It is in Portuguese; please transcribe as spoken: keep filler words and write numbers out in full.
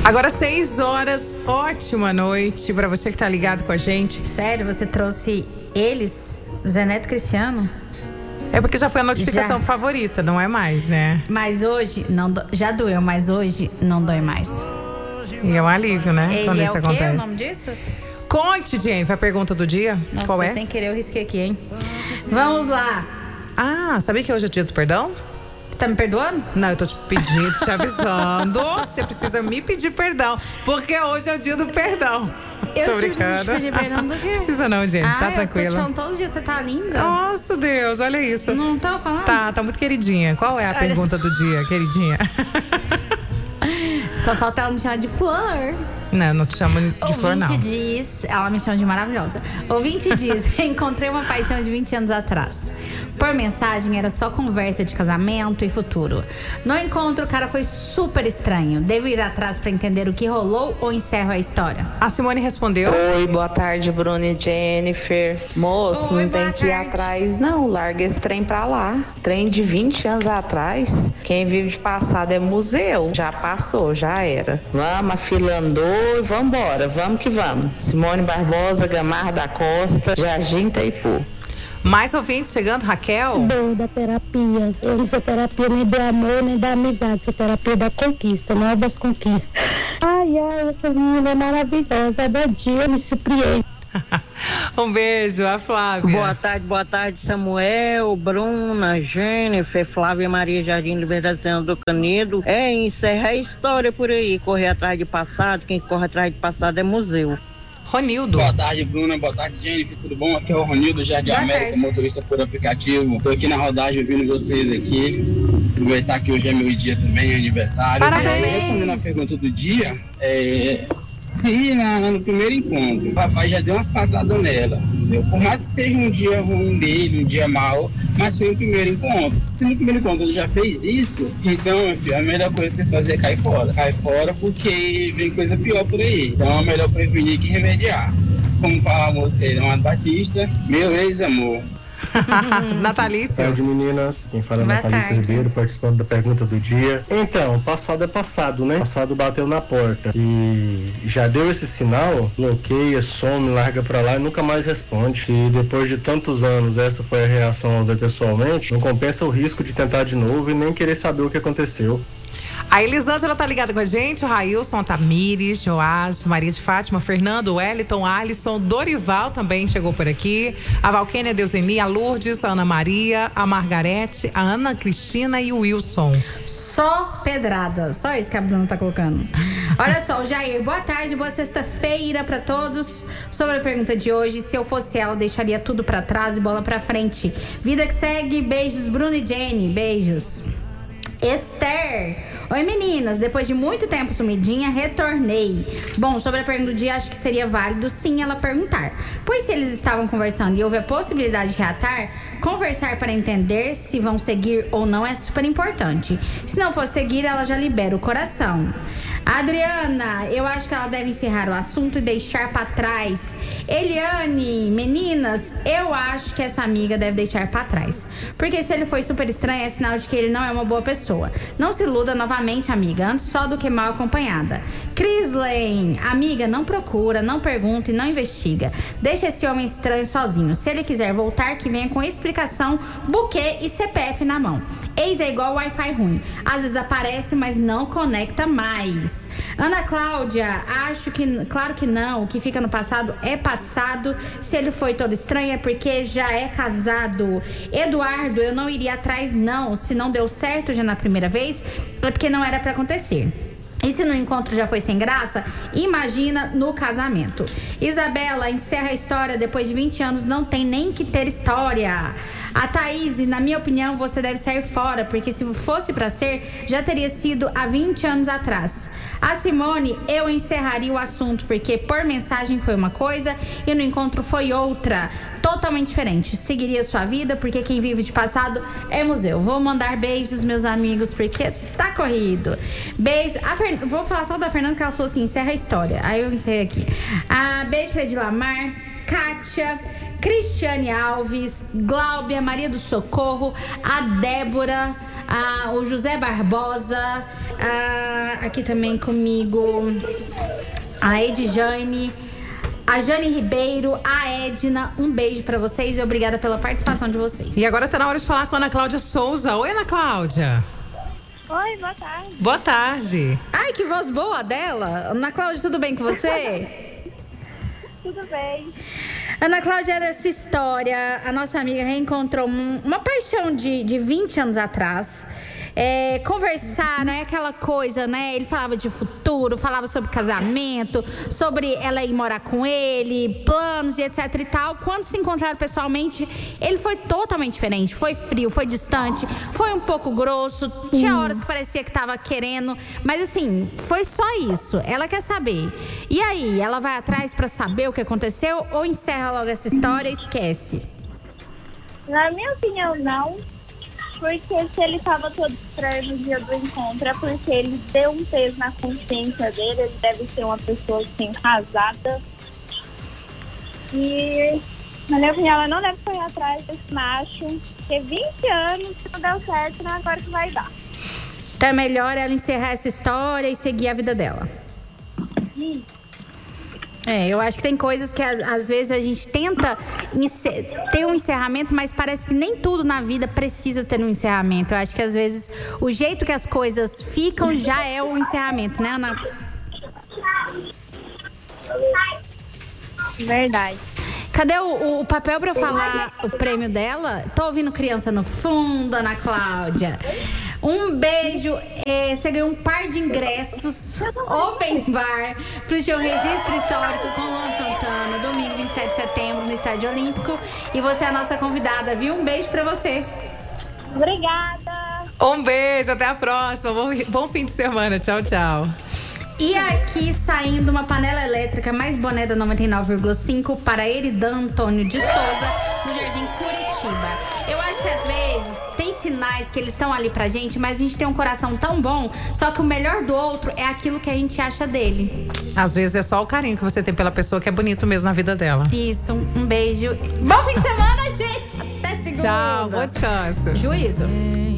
Agora seis horas, ótima noite pra você que tá ligado com a gente. Sério, você trouxe eles, Zé Neto e Cristiano? É porque já foi a notificação Já. favorita, não é mais, né? Mas hoje, não do... já doeu, mas hoje não dói mais. E é um alívio, né? Ele quando é isso o quê? acontece. O nome disso? Conte, Jennifer, a pergunta do dia. Nossa, Qual é? sem querer eu risquei aqui, hein? Vamos lá. Ah, sabia que hoje é dia do perdão? Você tá me perdoando? Não, eu tô te pedindo, te avisando. Você precisa me pedir perdão, porque hoje é o dia do perdão. Eu tô te brincando. preciso te pedir perdão do quê? Precisa não, gente. Ah, Tá eu tranquila. tô te falando todos os dias, você tá linda. Nossa, Deus, olha isso. Não tô falando? Tá, tá muito queridinha. Qual é a Olha pergunta só. do dia, queridinha? Só falta ela me chamar de flor. Não, eu não te chamo de flor, não. Ouvinte diz, ela me chama de maravilhosa. Ouvinte diz, encontrei uma paixão de vinte anos atrás. Por mensagem era só conversa de casamento e futuro. No encontro o cara foi super estranho. Devo ir atrás pra entender o que rolou ou encerro a história? A Simone respondeu. Oi, boa tarde, Bruno e Jennifer. Moço, Oi, não tem boa que ir tarde. atrás, não. Larga esse trem pra lá. Trem de vinte anos atrás. Quem vive de passado é museu. Já passou, já era. Vamos, a fila andou e vambora. Vamos que vamos. Simone Barbosa, Gamarra da Costa, Jardim Itaipu. Mais ouvintes chegando, Raquel. Dor da terapia. Eu não sou terapia nem do amor, nem da amizade. Sou terapia da conquista, não das conquistas. Ai, ai, essas meninas maravilhosas. Cada dia me surpreende. Um beijo, a Flávia. Boa tarde, boa tarde, Samuel, Bruna, Jennifer, Flávia Maria Jardim Liberdade Senhor do Canedo. É, encerra a história por aí, correr atrás de passado, quem corre atrás de passado é museu. Ronildo. Boa tarde, Bruna. Boa tarde, Jennifer. Tudo bom? Aqui é o Ronildo, Jardim Boa América, tarde. motorista por aplicativo. Tô aqui na rodagem ouvindo vocês aqui. Aproveitar que hoje é meu dia também, é aniversário. Parabéns. E respondendo a pergunta do dia, é, se na, no primeiro encontro o papai já deu umas patadas nela, entendeu? Por mais que seja um dia ruim dele, um dia mau, mas foi o primeiro encontro. Se no primeiro encontro ele já fez isso, então, meu filho, a melhor coisa que você fazer é cair fora. Cai fora porque vem coisa pior por aí. Então é melhor prevenir que remediar. Como fala a música aí, Amado Batista, meu ex-amor. Natalício. Boa tarde, meninas. Quem fala é Boa Natalício tarde. Ribeiro, participando da pergunta do dia. Então, passado é passado, né? Passado bateu na porta e já deu esse sinal, bloqueia, some, larga pra lá e nunca mais responde. Se depois de tantos anos essa foi a reação ao ver pessoalmente, não compensa o risco de tentar de novo e nem querer saber o que aconteceu. A Elisângela tá ligada com a gente, o Railson, a Tamires, Joás, Maria de Fátima, Fernando, Wellington, Alisson, Dorival também chegou por aqui, a Valquênia, Deuseni, a Lourdes, a Ana Maria, a Margarete, a Ana Cristina e o Wilson. Só pedrada, só isso que a Bruna tá colocando. Olha só, o Jair, boa tarde, boa sexta-feira pra todos. Sobre a pergunta de hoje, se eu fosse ela, deixaria tudo pra trás e bola pra frente. Vida que segue, beijos, Bruno e Jenny, beijos. Esther, oi meninas, depois de muito tempo sumidinha, retornei. Bom, sobre a pergunta do dia, acho que seria válido sim ela perguntar, pois se eles estavam conversando e houve a possibilidade de reatar, conversar para entender se vão seguir ou não é super importante. Se não for seguir, ela já libera o coração. Adriana, eu acho que ela deve encerrar o assunto e deixar pra trás. Eliane, meninas, eu acho que essa amiga deve deixar pra trás. Porque se ele foi super estranho, é sinal de que ele não é uma boa pessoa. Não se iluda novamente, amiga, antes só do que mal acompanhada. Crislane, amiga, não procura, não pergunta e não investiga. Deixa esse homem estranho sozinho. Se ele quiser voltar, que venha com explicação, buquê e C P F na mão. Ex é igual Wi-Fi ruim. Às vezes aparece, mas não conecta mais. Ana Cláudia, acho que, claro que não, o que fica no passado é passado. Se ele foi todo estranho é porque já é casado. Eduardo, eu não iria atrás não. Se não deu certo já na primeira vez, é porque não era pra acontecer. E se no encontro já foi sem graça, imagina no casamento. Isabela, encerra a história, depois de vinte anos não tem nem que ter história. A Thaís, na minha opinião, você deve sair fora, porque se fosse pra ser, já teria sido há vinte anos atrás. A Simone, eu encerraria o assunto, porque por mensagem foi uma coisa e no encontro foi outra. Totalmente diferente. Seguiria sua vida, porque quem vive de passado é museu. Vou mandar beijos, meus amigos, porque tá corrido. Beijo. A Fer... Vou falar só da Fernanda, que ela falou assim: encerra a história. Aí eu encerrei aqui. Ah, beijo pra Edilamar, Kátia, Cristiane Alves, Gláubia, Maria do Socorro, a Débora, a, o José Barbosa, a, aqui também comigo a Edjane, a Jane Ribeiro, a Edna. Um beijo pra vocês e obrigada pela participação de vocês. E agora tá na hora de falar com a Ana Cláudia Souza. Oi, Ana Cláudia. Oi, boa tarde. Boa tarde. Ai, que voz boa dela. Ana Cláudia, tudo bem com você? Tudo bem. Ana Cláudia, essa história, a nossa amiga reencontrou um, uma paixão de, de vinte anos atrás. É, conversar, não é aquela coisa, né? Ele falava de futuro, falava sobre casamento, sobre ela ir morar com ele, planos e etc e tal. Quando se encontraram pessoalmente, ele foi totalmente diferente. Foi frio, foi distante, foi um pouco grosso. Tinha horas que parecia que tava querendo, mas assim, foi só isso. Ela quer saber. E aí, ela vai atrás pra saber o que aconteceu ou encerra logo essa história e esquece? Na minha opinião, não. Porque se ele tava todo estranho no dia do encontro, é porque ele deu um peso na consciência dele. Ele deve ser uma pessoa, assim, casada. E, na minha opinião, ela não deve correr atrás desse macho. Porque vinte anos, se não deu certo, não é agora que vai dar. Então é melhor ela encerrar essa história e seguir a vida dela. Sim. É, eu acho que tem coisas que às vezes a gente tenta ter um encerramento, mas parece que nem tudo na vida precisa ter um encerramento. Eu acho que às vezes o jeito que as coisas ficam já é o encerramento, né, Ana? Verdade. Cadê o, o papel pra eu falar o prêmio dela? Tô ouvindo criança no fundo, Ana Cláudia. Um beijo. É, você ganhou um par de ingressos Open Bar pro show Registro Histórico com Luan Santana, domingo vinte e sete de setembro no Estádio Olímpico. E você é a nossa convidada, viu? Um beijo pra você. Obrigada. Um beijo, até a próxima. Bom, bom fim de semana. Tchau, tchau. E aqui saindo uma panela elétrica mais boné da noventa e nove vírgula cinco para Eridan Antônio de Souza, no Jardim Curitiba. Eu acho que às vezes tem sinais que eles estão ali pra gente, mas a gente tem um coração tão bom, só que o melhor do outro é aquilo que a gente acha dele. Às vezes é só o carinho que você tem pela pessoa que é bonito mesmo na vida dela. Isso, um beijo. Bom fim de semana, gente! Até segunda! Tchau, bom descanso. Juízo.